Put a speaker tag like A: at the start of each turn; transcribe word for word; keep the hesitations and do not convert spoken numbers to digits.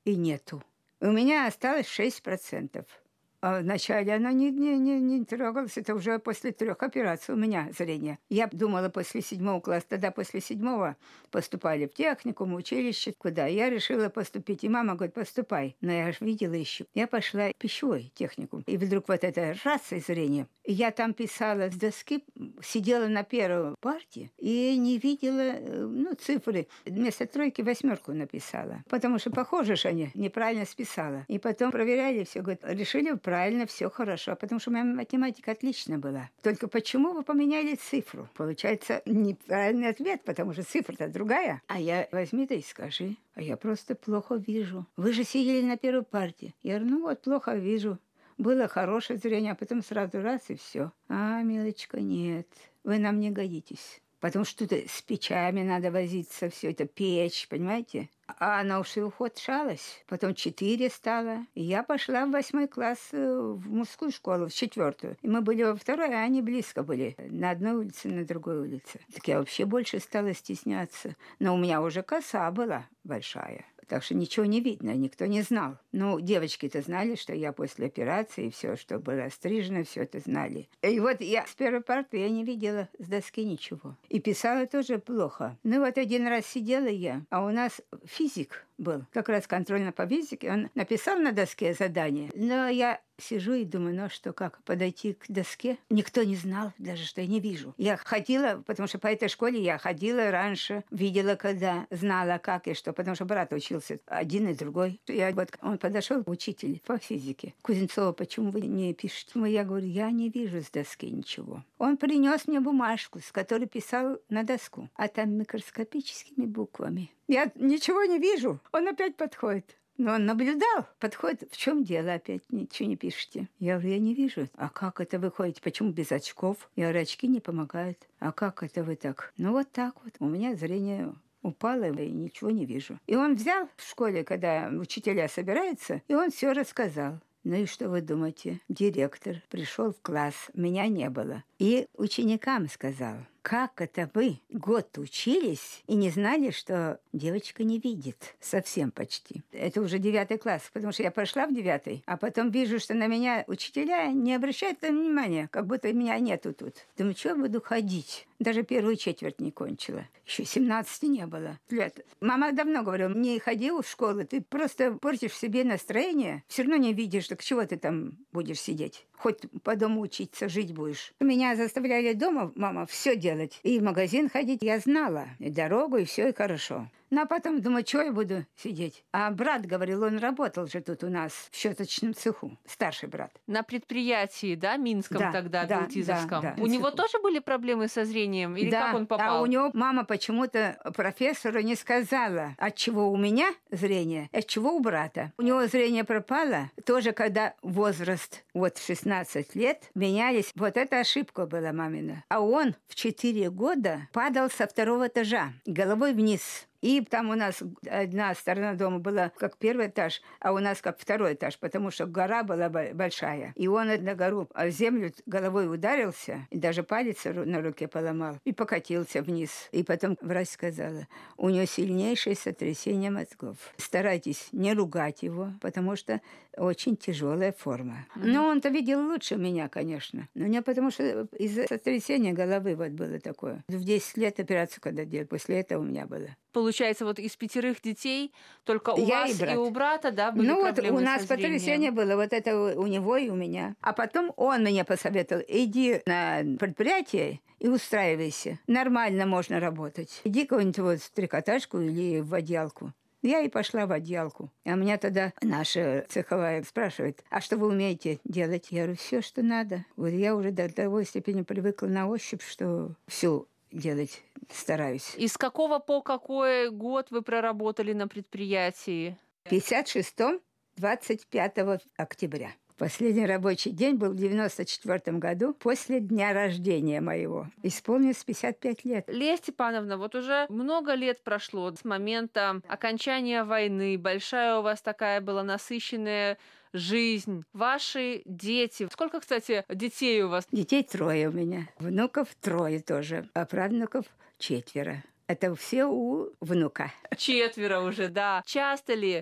A: и нету. У меня осталось шесть процентов. А вначале она не, не, не, не трогалась. Это уже после трех операций у меня зрение. Я думала после седьмого класса. Тогда после седьмого поступали в техникум, в училище. Куда? Я решила поступить. И мама говорит, поступай. Но я же видела еще. Я пошла в пищевой техникум. И вдруг вот это раз и зрение. И я там писала с доски, сидела на первой партии и не видела ну, цифры. Вместо тройки восьмерку написала. Потому что похоже, что они неправильно списала. И потом проверяли все. Говорят, решили правильно, все хорошо, потому что моя математика отлично была. Только почему вы поменяли цифру? Получается неправильный ответ, потому что цифра-то другая. А я возьми да и скажи, а я просто плохо вижу. Вы же сидели на первой партии. Я говорю, ну вот, плохо вижу. Было хорошее зрение, а потом сразу раз и все. А, милочка, нет, вы нам не годитесь. Потому что тут с печами надо возиться, все это печь, понимаете? А она уж и ухудшалась. Потом четыре стало. И я пошла в восьмой класс в мужскую школу, в четвертую. И мы были во второй, а они близко были. На одной улице, на другой улице. Так я вообще больше стала стесняться. Но у меня уже коса была большая. Так что ничего не видно, никто не знал. Ну, девочки-то знали, что я после операции, все, что было стрижено, все это знали. И вот я с первой парты я не видела с доски ничего. И писала тоже плохо. Ну вот один раз сидела я, а у нас физик был, как раз контрольно по физике. Он написал на доске задание, но я сижу и думаю, ну что, как подойти к доске? Никто не знал даже, что я не вижу. Я ходила, потому что по этой школе я ходила раньше, видела, когда знала, как и что, потому что брат учился один и другой. Я, вот, он подошел, учитель по физике. Кузнецова, почему вы не пишете? Я говорю, я не вижу с доски ничего. Он принес мне бумажку, с которой писал на доску, а там микроскопическими буквами. Я ничего не вижу. Он опять подходит. Но он наблюдал, подходит, в чем дело опять, ничего не пишете. Я говорю, я не вижу. А как это вы ходите? Почему без очков? Я говорю, очки не помогают. А как это вы так? Ну вот так вот. У меня зрение упало, и ничего не вижу. И он взял в школе, когда учителя собираются, и он все рассказал. Ну и что вы думаете? Директор пришел в класс, меня не было. И ученикам сказал, как это вы год учились и не знали, что девочка не видит совсем почти. Это уже девятый класс, потому что я пошла в девятый, а потом вижу, что на меня учителя не обращают внимания, как будто меня нету тут. Думаю, что я буду ходить? Даже первую четверть не кончила. Еще семнадцати не было лет. Мама давно говорила, не ходи в школу, ты просто портишь себе настроение, все равно не видишь, так чего ты там будешь сидеть? Хоть по дому учиться, жить будешь. Меня заставляли дома, мама, все делать. И в магазин ходить я знала. И дорогу, и все, и хорошо. Ну, а потом думаю, что я буду сидеть? А брат говорил, он работал же тут у нас в щеточном цеху. Старший брат.
B: На предприятии, да, Минском
A: да,
B: тогда,
A: да,
B: Билтизовском?
A: Да, да,
B: у него
A: цеху.
B: тоже были проблемы со зрением? Или
A: да,
B: как он попал?
A: А у него мама почему-то профессору не сказала, от чего у меня зрение, от чего у брата. У него зрение пропало, тоже когда возраст, вот в шестнадцать лет, менялись. Вот эта ошибка была мамина. А он в четыре года падал со второго этажа, головой вниз. И там у нас одна сторона дома была как первый этаж, а у нас как второй этаж, потому что гора была большая. И он на гору, а в землю головой ударился, и даже палец на руке поломал, и покатился вниз. И потом врач сказала, у него сильнейшее сотрясение мозгов. Старайтесь не ругать его, потому что очень тяжелая форма. Mm-hmm. Но он-то видел лучше меня, конечно. Но не потому что из-за сотрясения головы вот было такое. В десять лет операцию когда делали, после этого у меня было.
B: Получается, вот из пятерых детей только у
A: я
B: вас
A: и,
B: и у брата, да, были
A: ну,
B: проблемы
A: вот у нас
B: со зрением?
A: потрясение было, вот это у него и у меня. А потом он мне посоветовал, иди на предприятие и устраивайся. Нормально можно работать. Иди кого-нибудь вот в трикотажку или в одеялку. Я и пошла в одеялку. А меня тогда наша цеховая спрашивает, а что вы умеете делать? Я говорю, все, что надо. Вот я уже до такой степени привыкла на ощупь, что все делать стараюсь.
B: И с какого по какой год вы проработали на предприятии?
A: В пятьдесят шестом, двадцать пятого октября. Последний рабочий день был в девяносто четвёртом году, после дня рождения моего. Исполнилось пятьдесят пять лет.
B: Лея Степановна, вот уже много лет прошло с момента окончания войны. Большая у вас такая была насыщенная жизнь. Ваши дети. Сколько, кстати, детей у вас?
A: Детей трое у меня. Внуков трое тоже. А правнуков четверо. Это все у внука.
B: Четверо уже, да. Часто ли